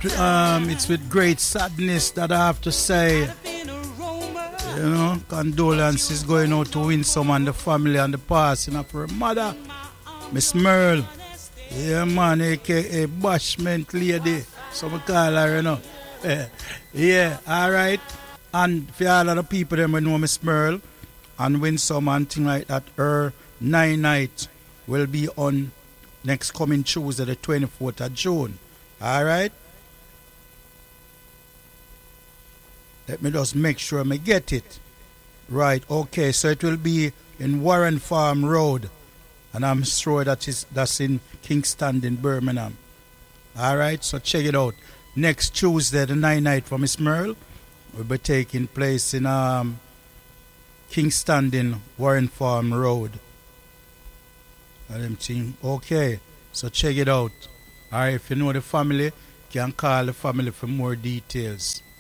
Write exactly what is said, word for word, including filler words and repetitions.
um, it's with great sadness that I have to say, you know, condolences going out to Winsome and the family and the passing of her mother, Miss Merle. Yeah, man, aka Bashment Lady. So we call her, you know. Yeah, alright. And for all of the people that know Miss Merle and Winsome and thing like that, her nine night will be on next coming Tuesday, the twenty-fourth of June. Alright? Let me just make sure I get it. Right, okay, so it will be in Warren Farm Road. And I'm sure that is that's in Kingston in Birmingham. Alright, so check it out. Next Tuesday, the nine night for Miss Merle will be taking place in um Kingston in Warren Farm Road. Okay, so check it out. Alright, if you know the family, you can call the family for more details.